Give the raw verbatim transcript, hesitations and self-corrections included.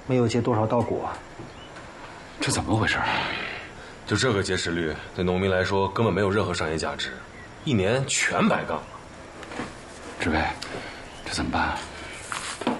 没有结多少稻谷。 这怎么回事？ 就这个结实率，对农民来说根本没有任何商业价值，一年全白干了。 志伟，这怎么办？